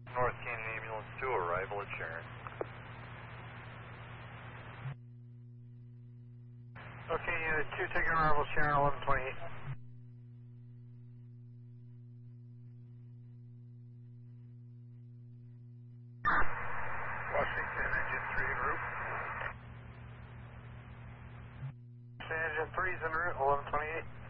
North Canyon Ambulance 2, arrival at Sharon. Okay, Unit 2, taking arrival Sharon 1128. Washington, engine 3 en route. Engine 3 is en route, 1128.